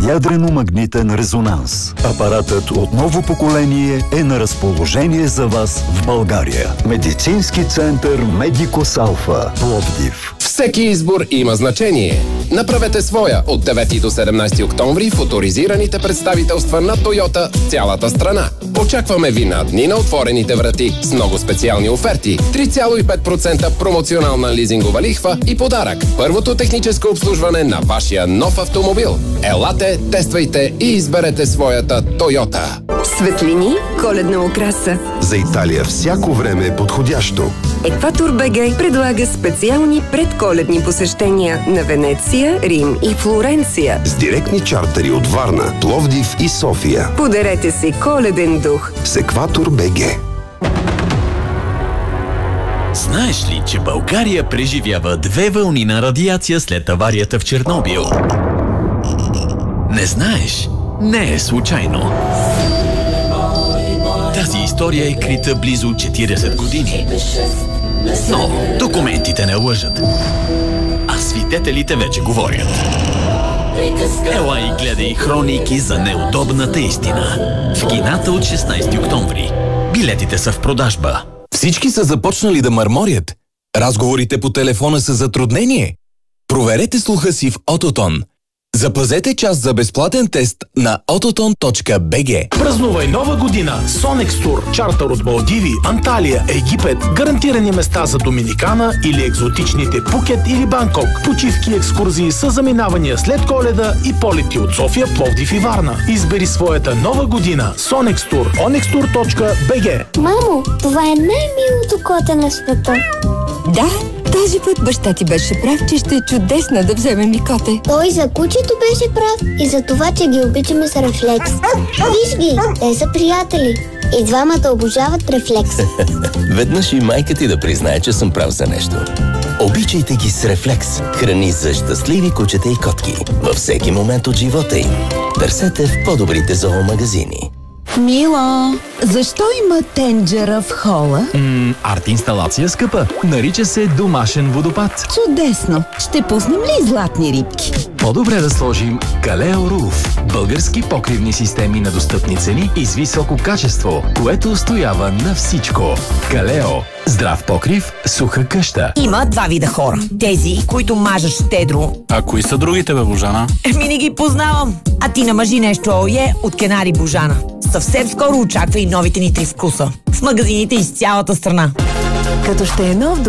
ядрено-магнитен резонанс. Апаратът от ново поколение е на разположение за вас в България. Медицински център Медикос Алфа, Пловдив. Всеки избор има значение. Направете своя от 9 до 17 октомври в оторизираните представителства на Тойота в цялата страна. Очакваме ви на дни на отворените врати с много специални оферти, 3,5% промоционална лизингова лихва и подарък. Първото техническо обслужване на вашия нов автомобил. Елате, тествайте и изберете своята Тойота. Светлини, коледна украса. За Италия всяко време е подходящо. Екватор БГ предлага специални предколедни посещения на Венеция, Рим и Флоренция. С директни чартери от Варна, Пловдив и София. Подарете си коледен дух с Екватор БГ. Знаеш ли, че България преживява 2 вълни на радиация след аварията в Чернобил? Не знаеш? Не е случайно. Тази история е крита близо 40 години. Но документите не лъжат. А свидетелите вече говорят. Ела и гледай хроники за неудобната истина. В кината от 16 октомври. Билетите са в продажба. Всички са започнали да мърморят. Разговорите по телефона са затруднение. Проверете слуха си в Autotone. Запазете час за безплатен тест на autotone.bg. Празнувай нова година с Sonex Tour. Чартър от Малдиви, Анталия, Египет. Гарантирани места за Доминикана или екзотичните Пукет или Банкок. Почивки и екскурзии с заминавания след Коледа и полети от София, Пловдив и Варна. Избери своята нова година. Sonex Tour. onextour.bg. Мамо, това е най-милото коте на света. Да, този път баща ти беше прав, че ще е чудесно да вземем и коте. Той за кучето беше прав и за това, че ги обичаме с Рефлекс. Виж ги, те са приятели. И двамата обожават Рефлекс. Веднъж и майка ти да признае, че съм прав за нещо. Обичайте ги с Рефлекс. Храни за щастливи кучета и котки във всеки момент от живота им. Търсете в по-добрите зоомагазини. Мила, защо има тенджера в хола? Арт-инсталация скъпа. Нарича се домашен водопад. Чудесно! Ще пуснем ли златни рибки? По-добре да сложим Калео Руф. Български покривни системи на достъпни цени и с високо качество, което устоява на всичко. Калео. Здрав покрив, суха къща. Има 2 вида хора. Тези, които мажат щедро. А кои са другите, бе, Божана? Не ги познавам. А ти намажи нещо ОЕ от Кенари Божана. Съвсем скоро очаква и новите ни 3 вкуса. В магазините из цялата страна. Като ще е нов